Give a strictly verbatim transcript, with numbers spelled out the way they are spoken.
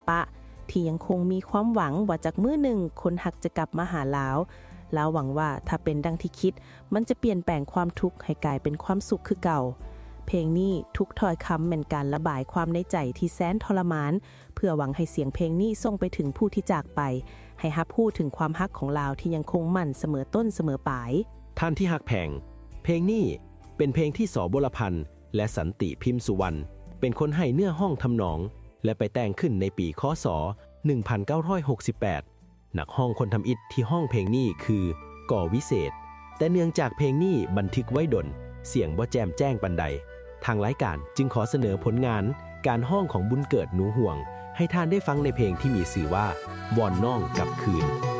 ปะที่ยังคงมีความหวังว่าจากมื้อหนึ่งคนหักจะกลับมาหาลาวลาวหวังว่าถ้าเป็นดังที่คิดมันจะเปลี่ยนแปลงความทุกข์ให้กลายเป็นความสุขคือเก่าเพลงนี้ทุกถ้อยคำเป็นการระบายความในใจที่แสนทรมานเพื่อหวังให้เสียงเพลงนี้ส่งไปถึงผู้ที่จากไปให้รับรู้ถึงความฮักของลาวที่ยังคงมั่นเสมอต้นเสมอปลายท่านที่ฮักแพงเพลงนี้เป็นเพลงที่สบลพันธ์และสันติพิมพ์สุวรรณเป็นคนให้เนื้อห้องทำนองและไปแต่งขึ้นในปีค.ศ. หนึ่งพันเก้าร้อยหกสิบแปดนักห้องคนทำอิฐที่ห้องเพลงนี้คือก่อวิเศษแต่เนื่องจากเพลงนี้บันทึกไว้ดนเสียงบ่แจมแจ้งปานใดทางรายการจึงขอเสนอผลงานการห้องของบุญเกิดหนูห่วงให้ท่านได้ฟังในเพลงที่มีชื่อว่าวอนน้องกลับคืน